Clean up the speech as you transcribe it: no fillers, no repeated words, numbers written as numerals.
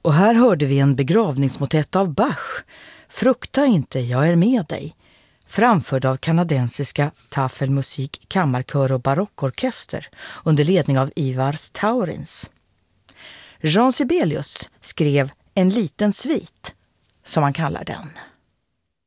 Och här hörde vi en begravningsmotett av Bach, Frukta inte, jag är med dig, framförd av kanadensiska Tafelmusik, kammarkör och barockorkester under ledning av Ivars Taurins. Jean Sibelius skrev En liten svit, som han kallar den.